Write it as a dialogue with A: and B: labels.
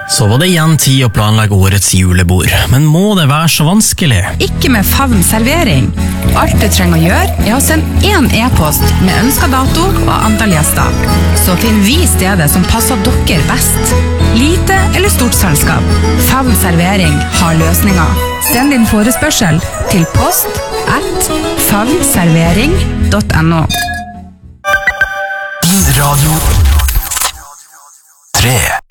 A: Så var det igjen tid å planlegge årets julebord, men må det være så vanskelig?
B: Ikke med Favn servering. Alt du trenger å gjøre å sende en e-post med ønsket dato og antall gjester. Så finner vi stedet som passer dere best. Lite eller stort selskap. Favn servering har løsninger. Send din forespørsel til post@favnservering.no.
C: I Radio 3